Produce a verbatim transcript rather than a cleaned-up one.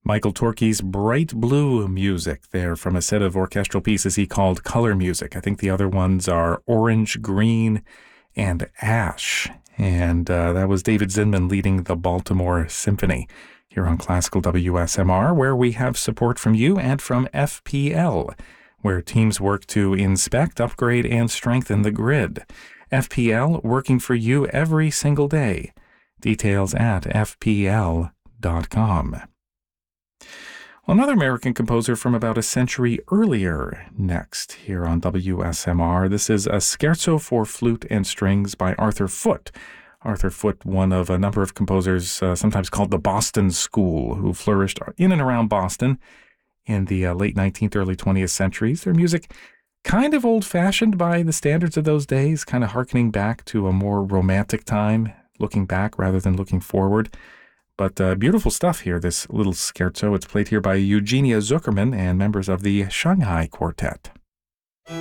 Michael Torke's bright blue music there from a set of orchestral pieces he called Color Music. I think the other ones are Orange, Green, and Ash. And uh, that was David Zinman leading the Baltimore Symphony here on Classical W S M R, where we have support from you and from F P L, where teams work to inspect, upgrade, and strengthen the grid. F P L working for you every single day. Details at f p l dot com. Well, another American composer from about a century earlier next here on W S M R. This is a Scherzo for Flute and Strings by Arthur Foote. Arthur Foote, one of a number of composers uh, sometimes called the Boston School, who flourished in and around Boston in the uh, late nineteenth, early twentieth centuries. Their music kind of old-fashioned by the standards of those days, kind of hearkening back to a more romantic time, looking back rather than looking forward. But uh, beautiful stuff here, this little scherzo. It's played here by Eugenia Zuckerman and members of the Shanghai Quartet.